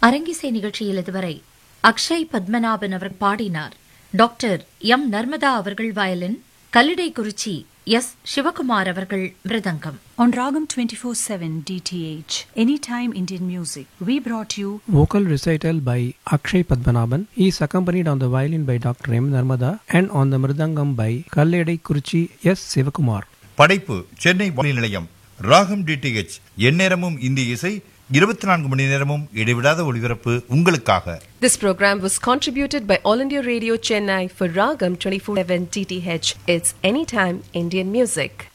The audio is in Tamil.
அரங்கிசை நிகழ்ச்சியில் இதுவரை அக்ஷய் பத்மநாபன் அவர் பாடினார். டாக்டர் எம் நர்மதா அவர்கள் வயலின், கல்லிடைக்குறிச்சி எஸ் சிவகுமார் அவர்கள் மிருதங்கம். On Ragam 24/7 DTH, Anytime Indian Music, we brought you vocal recital by Akshay Padmanabhan. He is accompanied on the violin by Dr. M. Narmada and on the mridangam by Kalledai-Kurichi S. Sivakumar. படைப்பு சென்னை வானொலி நிலையம். ராகம் டிடிஹெச், எந்நேரமும் இந்திய இசை, 24 மணி நேரமும் இடைவிடாத ஒளிபரப்பு உங்களுக்காக. This program was contributed by All India Radio Chennai for Ragam 24/7 DTH. It's Anytime Indian Music.